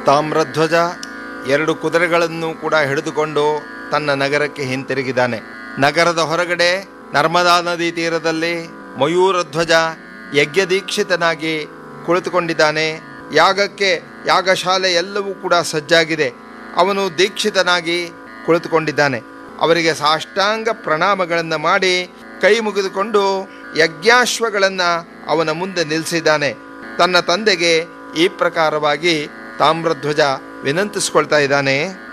ತಾಮ್ರಧ್ವಜ 2 ಕುದುರೆಗಳನ್ನು ಕೂಡ ಹಿಡಿದುಕೊಂಡು ತನ್ನ ನಗರಕ್ಕೆ ಹಿಂತಿರುಗಿದ್ದಾನೆ. ನಗರದ ಹೊರಗಡೆ ನರ್ಮದಾ ನದಿ ತೀರದಲ್ಲಿ ಮಯೂರಧ್ವಜ ಯಜ್ಞದೀಕ್ಷಿತನಾಗಿ ಕುಳಿತುಕೊಂಡಿದ್ದಾನೆ. ಯಾಗಕ್ಕೆ ಯಾಗಶಾಲೆ ಎಲ್ಲವೂ ಕೂಡ ಸಜ್ಜಾಗಿದೆ. ಅವನು ದೀಕ್ಷಿತನಾಗಿ ಕುಳಿತುಕೊಂಡಿದ್ದಾನೆ. ಅವರಿಗೆ ಸಾಷ್ಟಾಂಗ ಪ್ರಣಾಮಗಳನ್ನು ಮಾಡಿ ಕೈ ಮುಗಿದುಕೊಂಡು ಯಜ್ಞಾಶ್ವಗಳನ್ನು ಅವನ ಮುಂದೆ ನಿಲ್ಲಿಸಿದ್ದಾನೆ. ತನ್ನ ತಂದೆಗೆ ಈ ಪ್ರಕಾರವಾಗಿ ತಾಮ್ರಧ್ವಜ ವಿನಂತಿಸ್ಕೊಳ್ತಾ ಇದ್ದಾನೆ.